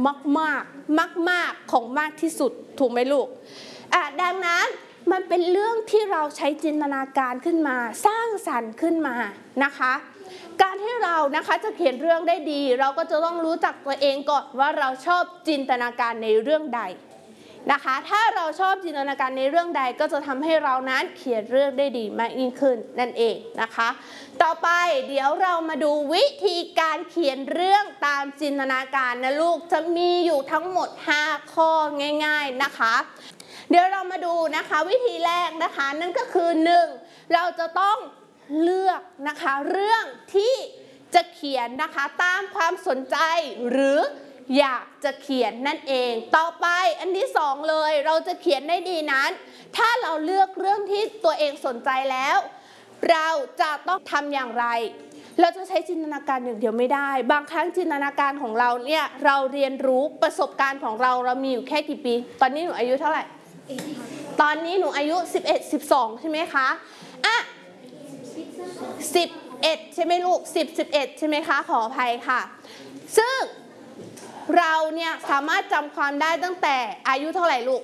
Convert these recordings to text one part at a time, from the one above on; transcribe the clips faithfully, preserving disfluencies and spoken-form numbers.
มากมากมากมากของมากที่สุดถูกไหมลูกอ่ะดังนั้นมันเป็นเรื่องที่เราใช้จินตนาการขึ้นมาสร้างสรรค์ขึ้นมานะคะการที่เรานะคะจะเขียนเรื่องได้ดีเราก็จะต้องรู้จักตัวเองก่อนว่าเราชอบจินตนาการในเรื่องใดนะคะถ้าเราชอบจินตนาการในเรื่องใดก็จะทำให้เรานั้นเขียนเรื่องได้ดีมากยิ่งขึ้นนั่นเองนะคะต่อไปเดี๋ยวเรามาดูวิธีการเขียนเรื่องตามจินตนาการนะลูกจะมีอยู่ทั้งหมดห้าข้อง่ายๆนะคะเดี๋ยวเรามาดูนะคะวิธีแรกนะคะนั่นก็คือหนึ่งเราจะต้องเลือกนะคะเรื่องที่จะเขียนนะคะตามความสนใจหรืออยากจะเขียนนั่นเองต่อไปอันที่สองเลยเราจะเขียนได้ดีนั้นถ้าเราเลือกเรื่องที่ตัวเองสนใจแล้วเราจะต้องทำอย่างไรเราจะใช้จินตนาการอย่างเดียวไม่ได้บางครั้งจินตนาการของเราเนี่ยเราเรียนรู้ประสบการณ์ของเราเรามีอยู่แค่กี่ปีตอนนี้หนูอายุเท่าไหร่ตอนนี้หนูอายุสิบเอ็ด สิบสองใช่ไหมคะอ่ะสิบเอ็ดใช่ไหมลูกสิบ สิบเอ็ดใช่ไหมคะขออภัยค่ะซึ่งเราเนี่ยสามารถจำความได้ตั้งแต่อายุเท่าไหร่ลูก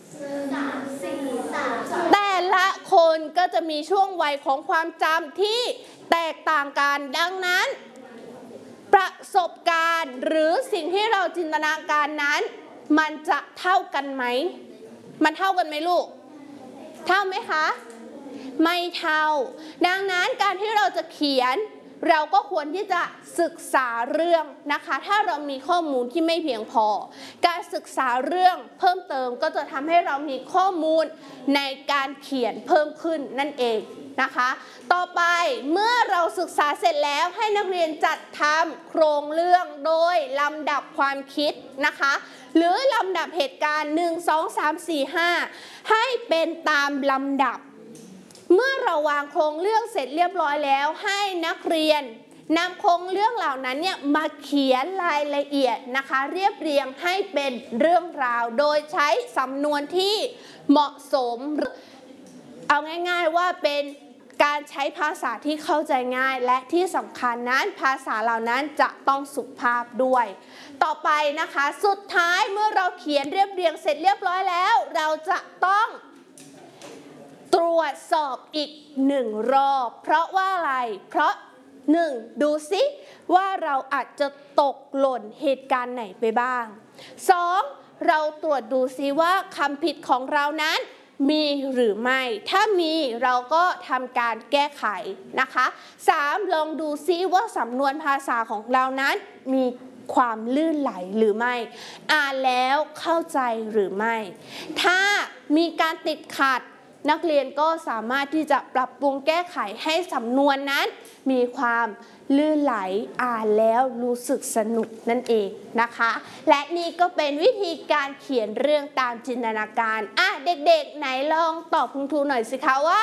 แต่ละคนก็จะมีช่วงวัยของความจำที่แตกต่างกันดังนั้นประสบการณ์หรือสิ่งที่เราจินตนาการนั้นมันจะเท่ากันไหมมันเท่ากันไหมลูกเท่าไหมคะไม่เท่าดังนั้นการที่เราจะเขียนเราก็ควรที่จะศึกษาเรื่องนะคะถ้าเรามีข้อมูลที่ไม่เพียงพอการศึกษาเรื่องเพิ่มเติมก็จะทำให้เรามีข้อมูลในการเขียนเพิ่มขึ้นนั่นเองนะคะต่อไปเมื่อเราศึกษาเสร็จแล้วให้นักเรียนจัดทำโครงเรื่องโดยลำดับความคิดนะคะหรือลำดับเหตุการณ์หนึ่ง สอง สาม สี่ ห้าให้เป็นตามลำดับเมื่อเราวางโครงเรื่องเสร็จเรียบร้อยแล้วให้นักเรียนนำโครงเรื่องเหล่านั้นเนี่ยมาเขียนรายละเอียดนะคะเรียบเรียงให้เป็นเรื่องราวโดยใช้สำนวนที่เหมาะสมเอาง่ายๆว่าเป็นการใช้ภาษาที่เข้าใจง่ายและที่สำคัญนั้นภาษาเหล่านั้นจะต้องสุภาพด้วยต่อไปนะคะสุดท้ายเมื่อเราเขียนเรียบเรียงเสร็จเรียบร้อยแล้วเราจะต้องตรวจสอบอีกหนึ่งรอบเพราะว่าอะไรเพราะหนึ่งดูซิว่าเราอาจจะตกหล่นเหตุการณ์ไหนไปบ้างสองเราตรวจดูซิว่าคำผิดของเรานั้นมีหรือไม่ถ้ามีเราก็ทำการแก้ไขนะคะสามลองดูซิว่าสำนวนภาษาของเรานั้นมีความลื่นไหลหรือไม่อ่านแล้วเข้าใจหรือไม่ถ้ามีการติดขัดนักเรียนก็สามารถที่จะปรับปรุงแก้ไขให้สำนวนนั้นมีความลื่นไหลอ่านแล้วรู้สึกสนุกนั่นเองนะคะและนี่ก็เป็นวิธีการเขียนเรื่องตามจินตนาการอ่ะเด็กๆไหนลองตอบคุณครูหน่อยสิคะว่า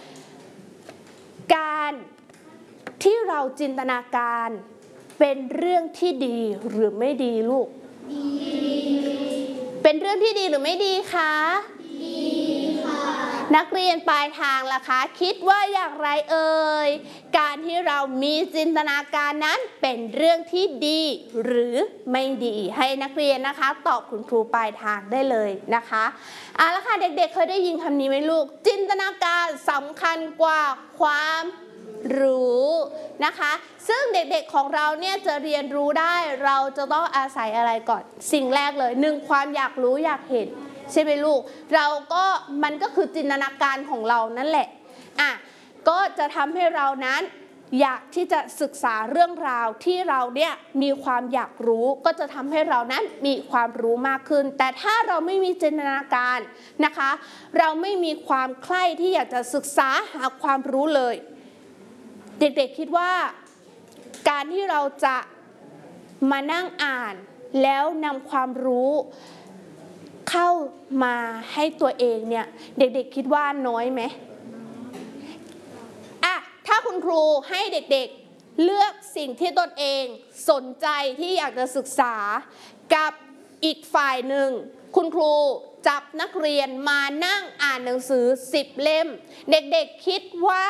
การที่เราจินตนาการเป็นเรื่องที่ดีหรือไม่ดีลูกดีเป็นเรื่องที่ดีหรือไม่ดีคะดีค่ะนักเรียนปลายทางล่ะคะคิดว่าอย่างไรเอ่ยการที่เรามีจินตนาการนั้นเป็นเรื่องที่ดีหรือไม่ดีให้นักเรียนนะคะตอบคุณครูปลายทางได้เลยนะคะเอาละค่ะเด็กๆเคยได้ยินคำนี้ไหมลูกจินตนาการสำคัญกว่าความรู้นะคะซึ่งเด็กๆของเราเนี่ยจะเรียนรู้ได้เราจะต้องอาศัยอะไรก่อนสิ่งแรกเลยหนึ่งความอยากรู้อยากเห็นใช่ไหมลูกเราก็มันก็คือจินตนาการของเรานั่นแหละอ่ะก็จะทำให้เรานั้นอยากที่จะศึกษาเรื่องราวที่เราเนี่ยมีความอยากรู้ก็จะทำให้เรานั้นมีความรู้มากขึ้นแต่ถ้าเราไม่มีจินตนาการนะคะเราไม่มีความใคร่ที่อยากจะศึกษาหาความรู้เลยเด็กๆคิดว่าการที่เราจะมานั่งอ่านแล้วนำความรู้เข้ามาให้ตัวเองเนี่ยเด็กๆคิดว่าน้อยไหมอ่ะถ้าคุณครูให้เด็กๆเลือกสิ่งที่ตนเองสนใจที่อยากจะศึกษากับอีกฝ่ายหนึ่งคุณครูจับนักเรียนมานั่งอ่านหนังสือสิบเล่มเด็กๆคิดว่า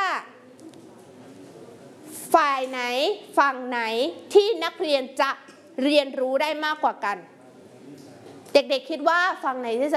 ฝ่ายไหนฝั่งไหนที่นักเรียนจะเรียนรู้ได้มากกว่ากันเด็กๆคิดว่าฝั่งไหนที่